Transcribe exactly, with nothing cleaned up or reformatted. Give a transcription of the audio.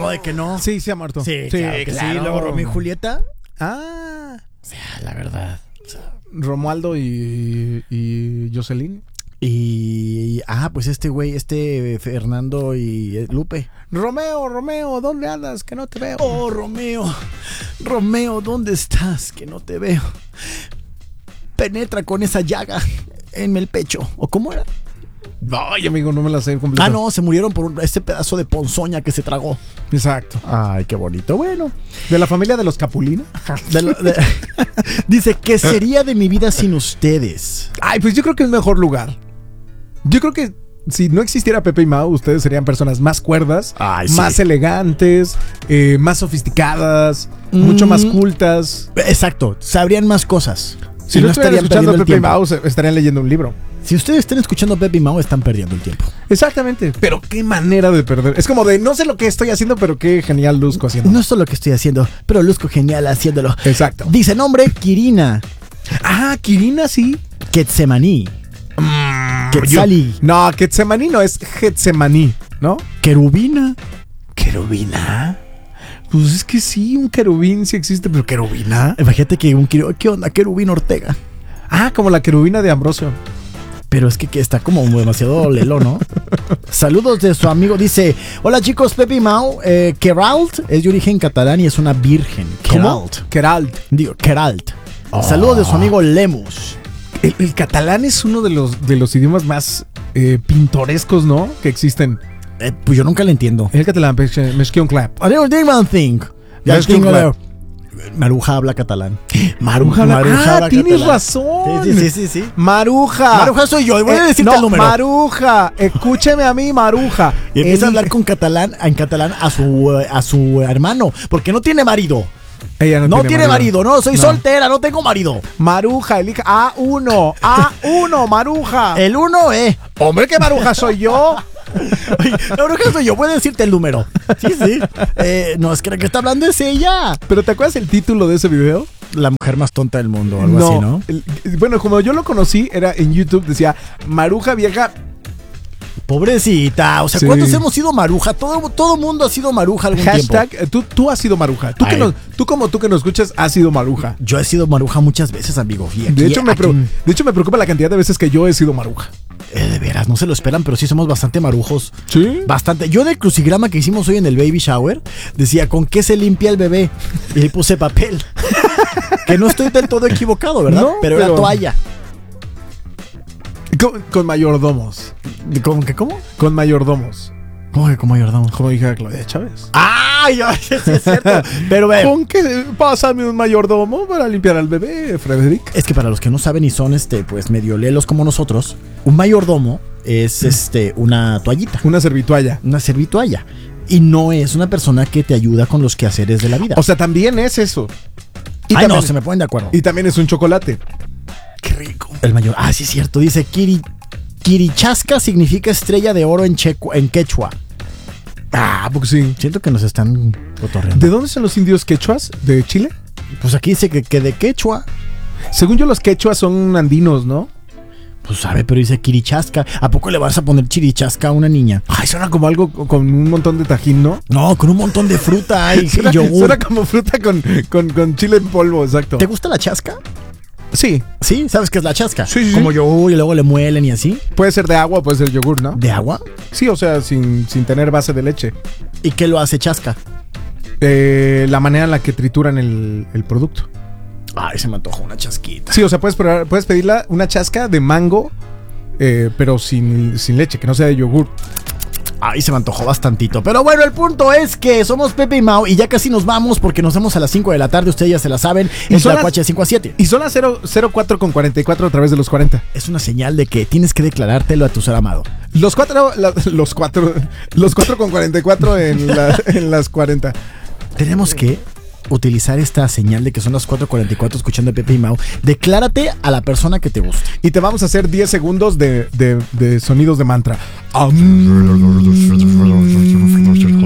No, de que no. Sí, se ha muerto. Sí, sí, claro que claro. sí. Luego Romeo y Julieta. Ah. O sea, la verdad. O sea, Romualdo y, y Jocelyn. y... Ah, pues este güey, este Fernando y Lupe. Romeo, Romeo, ¿dónde andas? Que no te veo. Oh, Romeo. Romeo, ¿dónde estás? Que no te veo. Penetra con esa llaga en el pecho. ¿O cómo era? Ay, amigo, no me la sé completa. Ah, no, se murieron por un- ese pedazo de ponzoña que se tragó. Exacto. Ay, qué bonito. Bueno. ¿De la familia de los Capulina? De lo- de- Dice, ¿qué sería de mi vida sin ustedes? Ay, pues yo creo que es mejor lugar. Yo creo que si no existiera Pepe y Mau, ustedes serían personas más cuerdas, Ay, más sí. elegantes, eh, más sofisticadas, Mm. mucho más cultas. Exacto, sabrían más cosas. Si no estuvieran escuchando perdiendo Pepe y el tiempo. Mau, se- estarían leyendo un libro. Si ustedes están escuchando a Pepe y Mau, están perdiendo el tiempo. Exactamente. Pero qué manera de perder. Es como de no sé lo que estoy haciendo, pero qué genial luzco haciendo. No es lo que estoy haciendo, pero luzco genial haciéndolo. Exacto. Dice nombre, Kirina, Ah, Kirina sí. Quetzemaní, Quetzali, No, Quetzemaní no es Getsemaní, ¿no? Querubina. ¿Querubina? Pues es que sí, un querubín sí existe, pero ¿querubina? Imagínate que un querubín, ¿qué onda? Querubín Ortega. Ah, como la querubina de Ambrosio. Pero es que, que está como demasiado lelo, ¿no? Saludos de su amigo. Dice, hola chicos, Pepe y Mau. Eh, Queralt es de origen catalán y es una virgen. ¿Cómo? Queralt. Queralt. Digo, Queralt. Oh. Saludos de su amigo Lemus. El, el catalán es uno de los, de los idiomas más eh, pintorescos, ¿no? Que existen. Eh, pues yo nunca le entiendo. El catalán, Meshki un clap. I don't think one thing. Ya Let's tengo go, de- Maruja habla catalán. Maruja, Maruja ah, habla tienes catalán. razón. Sí, sí, sí, sí. Maruja. Maruja soy yo. Voy a Eh, decirte no, el número. Maruja, escúcheme a mí, Maruja. Y empieza a El- hablar con catalán, en catalán a su, a su hermano. Porque no tiene marido. Ella No, tiene marido. No, soy No. soltera, no tengo marido. Maruja, elija A uno. A uno, Maruja. El uno, eh. Hombre, que Maruja soy yo. Oye, la bruja soy yo, voy a decirte el número. Sí, sí. Eh, no, es que la que está hablando es ella. ¿Pero te acuerdas el título de ese video? La mujer más tonta del mundo, algo así, ¿no? el- bueno, como yo lo conocí, era en YouTube, decía Maruja vieja. Pobrecita. O sea, Sí. ¿cuántos hemos sido maruja? Todo, todo mundo ha sido maruja algún Hashtag, tiempo. eh, tú, tú has sido Maruja. Tú, que Ay. nos- tú como tú que nos escuchas, has sido Maruja. Yo he sido maruja muchas veces, amigo. Y aquí- De hecho, me aquí- pre- de hecho, me preocupa la cantidad de veces que yo he sido Maruja. eh, de veras, no se lo esperan, pero sí somos bastante marujos. Sí. Bastante. Yo en el crucigrama que hicimos hoy en el baby shower decía, ¿con qué se limpia el bebé? Y le puse papel. Que no estoy del todo equivocado, ¿verdad? No, pero, pero- era toalla. Con, con mayordomos. ¿Cómo que cómo? Con mayordomos. ¿Cómo que cómo ayudamos? Como dije a Claudia Chávez. ¡Ay! ay, sí es cierto. Pero ve, ¿Con qué? Pásame un mayordomo para limpiar al bebé, Frederick. es que para los que no saben y son este, pues medio lelos como nosotros, un mayordomo es este una toallita, Una servitualla. una servitualla. Y no es una persona que te ayuda con los quehaceres de la vida. O sea, también es eso. Y Ay, también, no, se me ponen de acuerdo. y también es un chocolate. Qué rico. El mayor. Ah, sí es cierto. Dice Kiri, Kirichasca significa estrella de oro en, checo, en quechua. Ah, porque sí. Siento que nos están cotorreando. ¿De dónde son los indios quechuas? ¿De Chile? Pues aquí dice que, que de quechua. Según yo, los quechuas son andinos, ¿no? Pues sabe, pero dice Kirichasca. ¿A poco le vas a poner chirichasca a una niña? Ay, suena como algo con un montón de tajín, ¿no? No, con un montón de fruta y Suena, yogur. suena como fruta con, con, con chile en polvo, exacto. ¿Te gusta la chasca? Sí, Sí, ¿sabes qué es la chasca? Sí, sí, Como sí. yogur y luego le muelen y así. puede ser de agua, puede ser yogur, ¿no? ¿De agua? Sí, o sea, sin, sin tener base de leche. ¿Y qué lo hace chasca? Eh, la manera en la que trituran el, el producto. Ay, se me antojó una chasquita. Sí, o sea, puedes, probar- puedes pedirla una chasca de mango, eh, pero sin, sin leche, que no sea de yogur. Ay, se me antojó bastantito. Pero bueno, el punto es que somos Pepe y Mau y ya casi nos vamos porque nos vemos a las cinco de la tarde. Ustedes ya se la saben. Y Es son la las- cuacha de cinco a siete. Y son las cero cuatro con cuarenta y cuatro a través de los cuarenta. Es una señal de que tienes que declarártelo a tu ser amado. Los cuatro, la- los cuatro, los cuatro con cuarenta y cuatro en, la- en las cuarenta. Tenemos que utilizar esta señal de que son las cuatro cuarenta y cuatro escuchando a Pepe y Mau. Declárate a la persona que te gusta. Y te vamos a hacer diez segundos de, de, de sonidos de mantra. Am.